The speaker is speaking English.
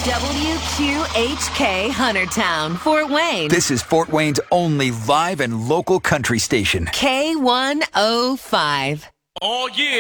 WQHK Huntertown, Fort Wayne. This is Fort Wayne's only live and local country station. K105. Oh, yeah.